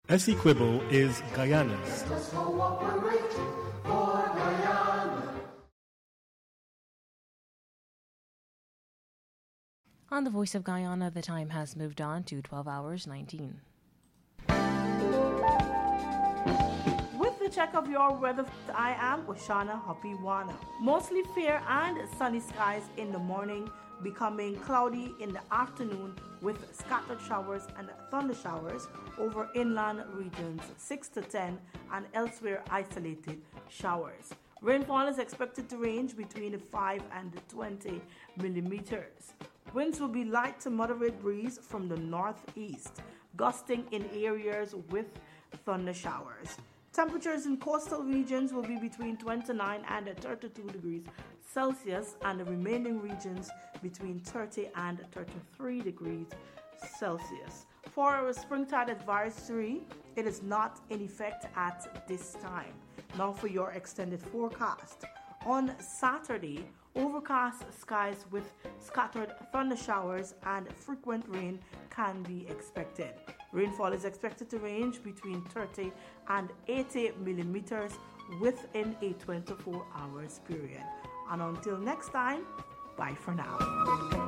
Essequibo is Guyana's. Let's go operate for Guyana. On the Voice of Guyana, the time has moved on to 12 hours 19. With the check of your weather, I am Oshana Hapiwana. Mostly fair and sunny skies in the morning, becoming cloudy in the afternoon with scattered showers and thunder showers over inland regions 6 to 10 and elsewhere isolated showers. Rainfall is expected to range between 5 and 20 millimeters. Winds will be light to moderate breeze from the northeast, gusting in areas with thunder showers. Temperatures in coastal regions will be between 29 and 32 degrees Celsius, and the remaining regions between 30 and 33 degrees Celsius. For our springtide advisory, it is not in effect at this time. Now for your extended forecast. On Saturday, overcast skies with scattered thunder showers and frequent rain can be expected. Rainfall is expected to range between 30 and 80 millimeters within a 24 hours period. And until next time, bye for now.